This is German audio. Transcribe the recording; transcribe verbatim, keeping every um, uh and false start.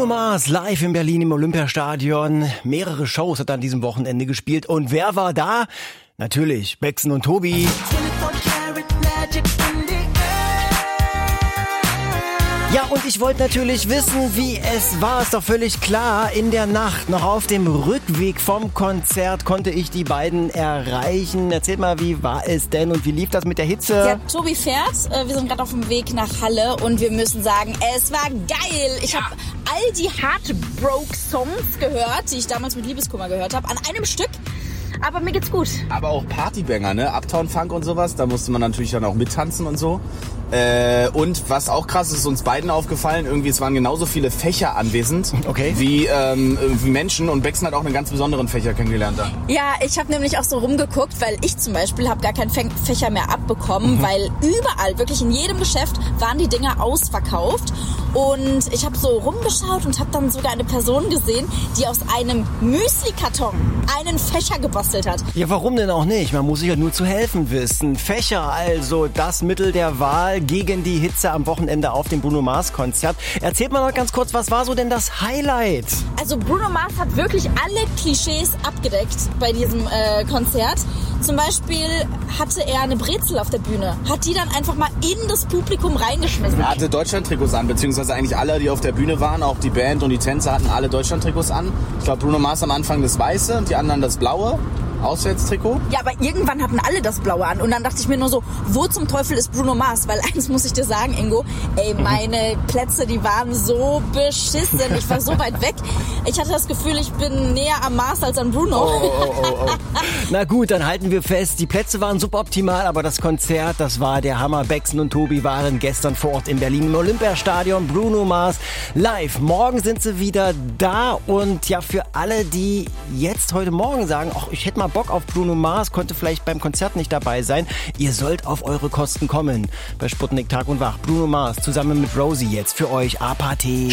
Bruno Mars live in Berlin im Olympiastadion. Mehrere Shows hat er an diesem Wochenende gespielt. Und wer war da? Natürlich Bexen und Tobi. Ja, und ich wollte natürlich wissen, wie es war. Ist doch völlig klar. In der Nacht, noch auf dem Rückweg vom Konzert, konnte ich die beiden erreichen. Erzählt mal, wie war es denn und wie lief das mit der Hitze? Ja, Tobi fährt. Wir sind gerade auf dem Weg nach Halle und wir müssen sagen, es war geil. Ich ja. habe all die Heartbroke-Songs gehört, die ich damals mit Liebeskummer gehört habe, an einem Stück. Aber mir geht's gut. Aber auch Partybanger, ne? Uptown Funk und sowas. Da musste man natürlich dann auch mittanzen und so. Äh, und was auch krass ist, ist uns beiden aufgefallen, irgendwie es waren genauso viele Fächer anwesend okay. wie, ähm, wie Menschen. Und Bexen hat auch einen ganz besonderen Fächer kennengelernt da. Ja, ich habe nämlich auch so rumgeguckt, weil ich zum Beispiel habe gar keinen Fächer mehr abbekommen, mhm. weil überall, wirklich in jedem Geschäft waren die Dinger ausverkauft. Und ich habe so rumgeschaut und habe dann sogar eine Person gesehen, die aus einem Müsli-Karton einen Fächer gebastelt hat. Ja, warum denn auch nicht? Man muss sich ja nur zu helfen wissen. Fächer, also das Mittel der Wahl gegen die Hitze am Wochenende auf dem Bruno Mars Konzert. Erzählt mal noch ganz kurz, was war so denn das Highlight? Also Bruno Mars hat wirklich alle Klischees abgedeckt bei diesem äh, Konzert. Zum Beispiel hatte er eine Brezel auf der Bühne, hat die dann einfach mal in das Publikum reingeschmissen. Er hatte Deutschland-Trikots an, beziehungsweise eigentlich alle, die auf der Bühne waren, auch die Band und die Tänzer hatten alle Deutschland-Trikots an. Ich glaube, Bruno Mars am Anfang das Weiße und die anderen das Blaue. Auswärtstrikot? Ja, aber irgendwann hatten alle das Blaue an. Und dann dachte ich mir nur so, wo zum Teufel ist Bruno Mars? Weil eins muss ich dir sagen, Ingo, ey, meine Plätze, die waren so beschissen. Ich war so weit weg. Ich hatte das Gefühl, ich bin näher am Mars als an Bruno. Oh, oh, oh, oh. Na gut, dann halten wir fest, die Plätze waren suboptimal, aber das Konzert, das war der Hammer. Bexen und Tobi waren gestern vor Ort in Berlin im Olympiastadion. Bruno Mars live. Morgen sind sie wieder da. Und ja, für alle, die jetzt heute Morgen sagen, ach, ich hätte mal Bock auf Bruno Mars, konnte vielleicht beim Konzert nicht dabei sein. Ihr sollt auf eure Kosten kommen. Bei Sputnik Tag und Wach. Bruno Mars zusammen mit Rosie jetzt für euch. Apathy.